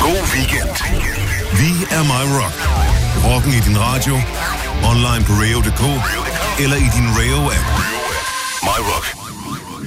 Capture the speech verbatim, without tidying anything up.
God weekend. Vi er My Rock. Rocken i din radio, online på Rio punktum d k eller i din Rio-app. My Rock